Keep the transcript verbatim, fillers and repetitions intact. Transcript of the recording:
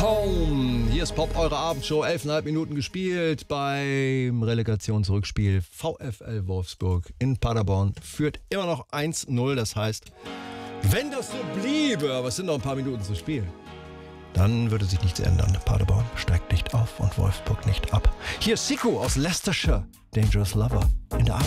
Home. Hier ist Pop, eure Abendshow. elfeinhalb Minuten gespielt beim Relegationsrückspiel. VfL Wolfsburg in Paderborn führt immer noch eins null. Das heißt, wenn das so bliebe, aber es sind noch ein paar Minuten zu spielen, dann würde sich nichts ändern. Paderborn steigt nicht auf und Wolfsburg nicht ab. Hier ist Siko aus Leicestershire. Dangerous Lover in der Abend.